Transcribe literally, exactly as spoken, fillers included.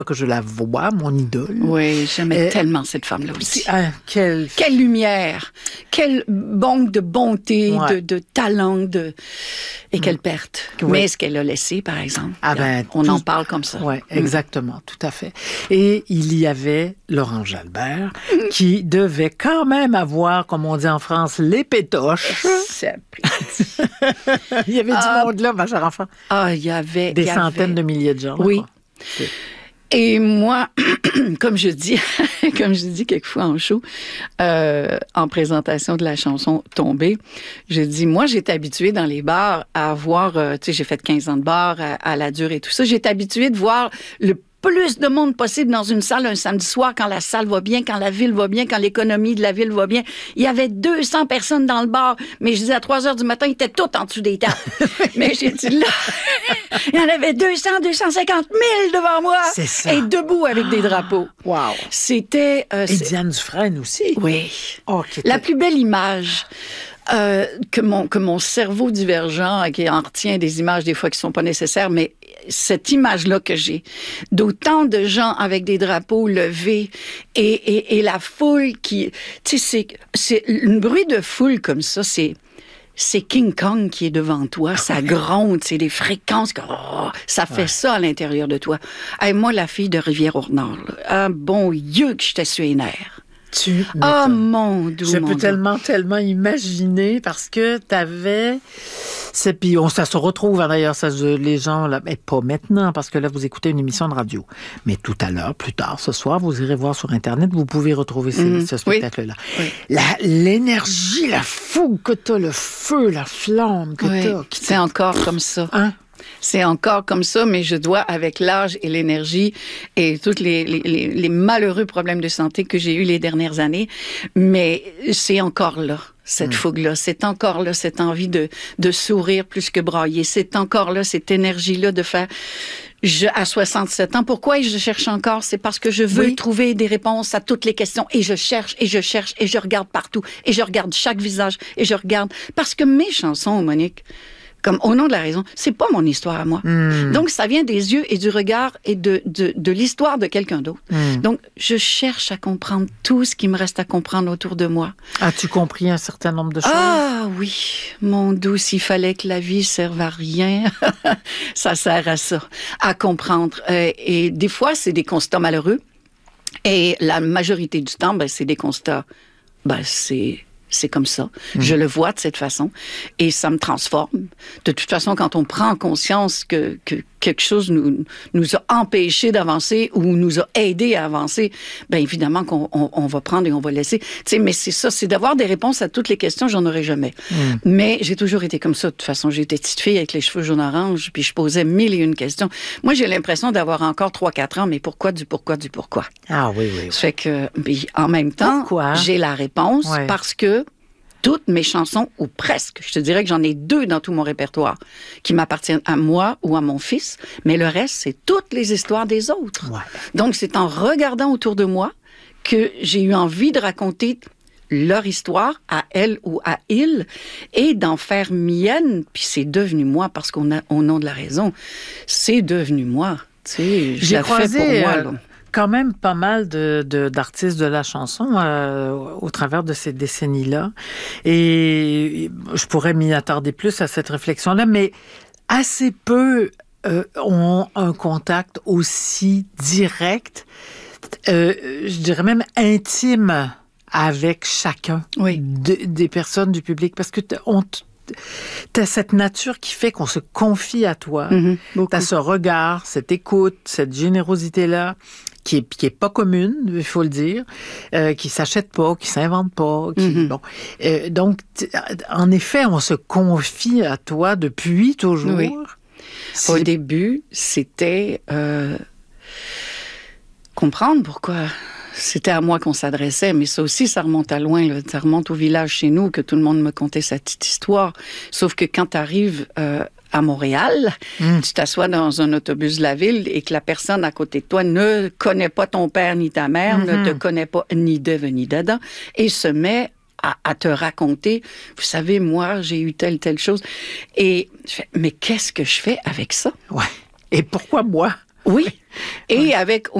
que je la vois, mon idole. Oui, j'aimais Euh, tellement cette femme-là aussi. Ah, quelle... Quelle lumière, quelle banque de bonté, Ouais. de, de talent, de... et quelle perte. Oui. Mais ce qu'elle a laissé, par exemple, Ah ben, on tout- en parle comme ça. Oui, exactement, tout à fait. Et il y avait Laurent Jalbert, qui devait quand même avoir, comme on dit en France, les pétoches. C'est- Il y avait Ah. du monde là, ma chère enfant. Ah, il y avait... Des il y centaines avait- de milliers de gens. là, Oui. quoi. C'est- Et moi, comme je dis, comme je dis quelquefois en show, euh, en présentation de la chanson Tombée, je dis, moi, j'étais habituée dans les bars à voir, euh, tu sais, j'ai fait quinze ans de bar à, à la dure et tout ça, j'étais habituée de voir le plus de monde possible dans une salle un samedi soir quand la salle va bien, quand la ville va bien, quand l'économie de la ville va bien. Il y avait deux cents personnes dans le bar, mais je disais à trois heures du matin, ils étaient tous en dessous des tables. Mais j'ai dit là, il y en avait deux cents, deux cent cinquante mille devant moi. C'est ça. Et debout avec des drapeaux. Wow. C'était... euh, Et c'est- Diane Dufresne aussi. Oui. Oh, qui était- La plus belle image euh, que, mon, que mon cerveau divergent, qui en retient des images des fois qui sont pas nécessaires, mais cette image-là que j'ai, d'autant de gens avec des drapeaux levés et, et, et la foule qui... Tu sais, c'est, c'est un bruit de foule comme ça, c'est... C'est King Kong qui est devant toi, ça gronde, c'est des fréquences, que, oh, ça fait ça à l'intérieur de toi. Hey, moi, la fille de Rivière-au-Nord, là, ah, bon Dieu que j'étais sur les nerfs. Tu Ah, m'étonnes. mon doux, Je mon peux doux. tellement, tellement imaginer parce que t'avais... C'est, puis on, ça se retrouve, hein, d'ailleurs, ça, je- les gens, là, mais pas maintenant, parce que là, vous écoutez une émission de radio. Mais tout à l'heure, plus tard, ce soir, vous irez voir sur Internet, vous pouvez retrouver ce, Mhm. ce Oui. spectacle-là. Oui. La- l'énergie, la fougue que t'as, le feu, la flamme que Oui, t'as. qui c'est encore comme ça. Hein? C'est encore comme ça, mais je dois, avec l'âge et l'énergie et tous les, les, les, les malheureux problèmes de santé que j'ai eus les dernières années, mais c'est encore là, cette fougue-là. C'est encore là, cette envie de, de sourire plus que brailler. C'est encore là, cette énergie-là de faire... Je, à soixante-sept ans, pourquoi je cherche encore? C'est parce que je veux Oui. trouver des réponses à toutes les questions. Et je cherche, et je cherche, et je regarde partout. Et je regarde chaque visage, et je regarde... Parce que mes chansons, Monique... Comme au nom de la raison, c'est pas mon histoire à moi. Mm. Donc, ça vient des yeux et du regard et de, de, de l'histoire de quelqu'un d'autre. Mm. Donc, je cherche à comprendre tout ce qui me reste à comprendre autour de moi. As-tu compris un certain nombre de choses? Ah oui, mon doux, s'il fallait que la vie serve à rien, ça sert à ça, à comprendre. Euh, et des fois, c'est des constats malheureux. Et la majorité du temps, ben, c'est des constats, ben, c'est... C'est comme ça. Mmh. Je le vois de cette façon et ça me transforme. De toute façon, quand on prend conscience que, que quelque chose nous, nous a empêchés d'avancer ou nous a aidés à avancer, bien évidemment qu'on on, on va prendre et on va laisser. Tu sais, mais c'est ça, c'est d'avoir des réponses à toutes les questions, j'en aurai jamais. Mmh. Mais j'ai toujours été comme ça. De toute façon, j'étais petite fille avec les cheveux jaune-orange, puis je posais mille et une questions. Moi, j'ai l'impression d'avoir encore trois quatre ans, mais pourquoi du pourquoi du pourquoi? Ah oui, oui. oui. Ça fait que, puis en même temps, pourquoi? J'ai la réponse ouais. parce que toutes mes chansons, ou presque, je te dirais que j'en ai deux dans tout mon répertoire, qui m'appartiennent à moi ou à mon fils, mais le reste, c'est toutes les histoires des autres. Ouais. Donc, c'est en regardant autour de moi que j'ai eu envie de raconter leur histoire à elle ou à il et d'en faire mienne, puis c'est devenu moi, parce qu'on a, au nom de la raison, c'est devenu moi. Tu sais, je J'ai la croisé, fais pour moi, euh, là. Quand même pas mal de, de, d'artistes de la chanson euh, au travers de ces décennies-là. Et je pourrais m'y attarder plus à cette réflexion-là, mais assez peu euh, ont un contact aussi direct, euh, je dirais même intime avec chacun oui. de, des personnes du public. Parce que on t'as cette nature qui fait qu'on se confie à toi. Mm-hmm, t'as ce regard, cette écoute, cette générosité-là qui est, qui est pas commune, il faut le dire, euh, qui s'achète pas, qui s'invente pas. Qui, mm-hmm. bon, euh, donc, en effet, on se confie à toi depuis toujours. Oui. Au début, c'était euh, comprendre pourquoi c'était à moi qu'on s'adressait, mais ça aussi, ça remonte à loin. Là. Ça remonte au village chez nous, que tout le monde me contait sa petite histoire. Sauf que quand tu arrives euh, à Montréal, mm. tu t'assois dans un autobus de la ville et que la personne à côté de toi ne connaît pas ton père ni ta mère, mm-hmm. ne te connaît pas ni d'Ève ni d'Adam, et se met à, à te raconter, vous savez, moi, j'ai eu telle, telle chose. Et je fais, mais qu'est-ce que je fais avec ça? Ouais. Et pourquoi moi? Oui. Et ouais. avec